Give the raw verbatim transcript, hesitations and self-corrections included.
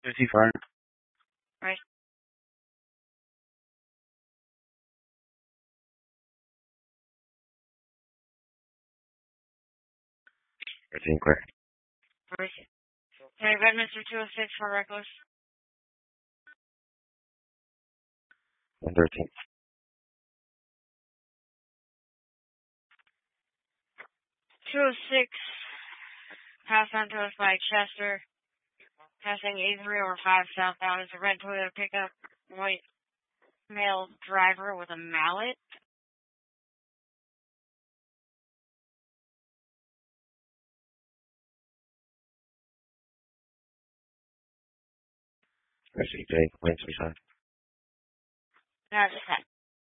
fifty-five. Right. thirteen clear. Right. Okay, red Mister two oh six for reckless. one thirteen. two oh six, passed on to us by Chester, passing eight three over five southbound is a red Toyota pickup, white male driver with a mallet. C J, Wayne Suicide. That's that.